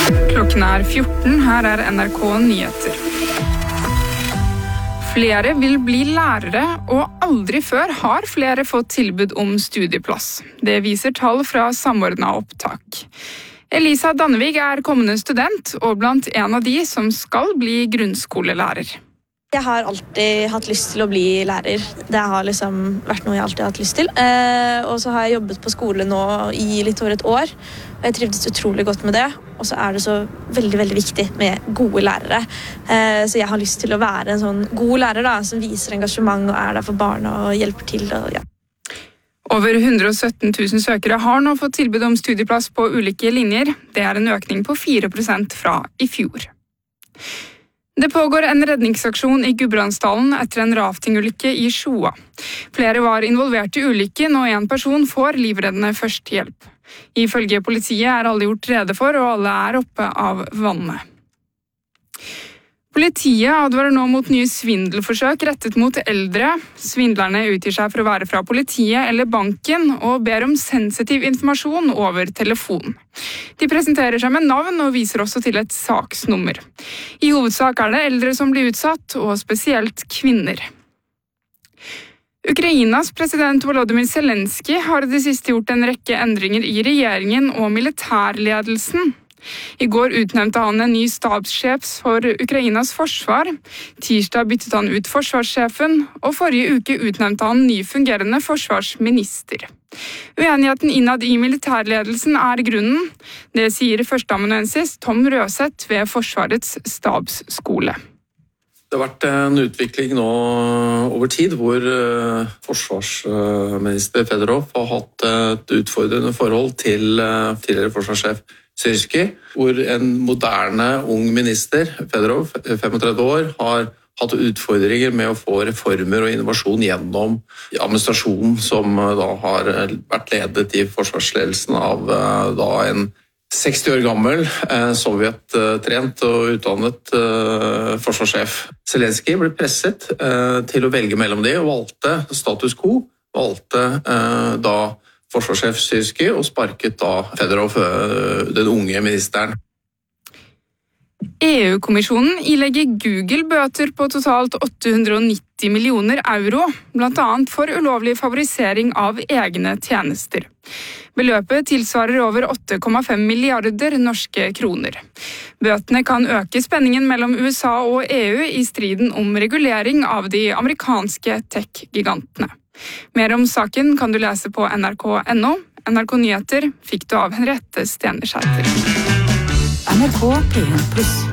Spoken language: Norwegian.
Klokken 14, her NRK Nyheter. Flere vil bli lærere, og aldri før har flere fått tilbud om studieplass. Det viser tall fra Samordnet opptak. Elisa Dannevig er kommende student, og blant en av de som skal bli grunnskolelærer. Jeg har alltid hatt lyst til å bli lærer. Det har vært noe jeg alltid har hatt lyst til. Og så har jeg jobbet på skole nå i litt over et år, og jeg trivdes utrolig godt med det. Og så er det så veldig, veldig viktig med gode lærere. Så jeg har lyst til å være en sånn god lærer da, som viser engasjement og er der for barna og hjelper til. Ja. Over 117 000 søkere har nå fått tilbud om studieplass på ulike linjer. Det er en økning på 4% fra i fjor. Det pågår en redningsaksjon i Gudbrandsdalen etter en raftingulykke i Sjoa. Flere var involvert i ulykken, og en person får livreddende førstehjelp. Ifølge politiet er alle gjort rede for, og alle er oppe av vannet. Politiet advarer nå mot nye svindelforsøk rettet mot eldre. Svindlerne utgir seg for å være fra politiet eller banken og ber om sensitiv informasjon over telefon. De presenterer seg med navn og viser også til et saksnummer. I hovedsak er det eldre som blir utsatt, og spesielt kvinner. Ukrainas president Volodymyr Zelenskyj har i det siste gjort en rekke endringer i regjeringen og militærledelsen. I går utnevnte han en ny stabssjef for Ukrainas forsvar. Tirsdag byttet han ut forsvarssjefen, og forrige uke utnevnte han ny fungerende forsvarsminister. Uenigheten innad i militærledelsen er grunnen. Det sier førsteamanuensis Tom Røseth ved Forsvarets stabsskole. Det har vært en utvikling nå over tid hvor forsvarsminister Fedorov har hatt et utfordrende forhold til tidligere forsvarssjef Syrskij, hvor en moderne ung minister, Fedorov, 35 år, har hatt utfordringer med å få reformer og innovasjon gjennom administrasjonen som da har vært ledet i forsvarsledelsen av da en 60 år gammel, sovjettrent og utdannet forsvarssjef. Zelenskyj ble presset til å velge mellom de, og valgte status quo, valgte da forsvarssjef Syrskij og sparket da Fedorov, den unge ministeren. EU-kommisjonen ilegger Google bøter på totalt 890 millioner euro, blant annet for ulovlig favorisering av egne tjenester. Beløpet tilsvarer over 8,5 milliarder norske kroner. Bøtene kan øke spenningen mellom USA og EU i striden om regulering av de amerikanske tech-gigantene. Mer om saken kan du lese på nrk.no. NRK Nyheter fikk du av Henriette Stenersæter. NRK P1+.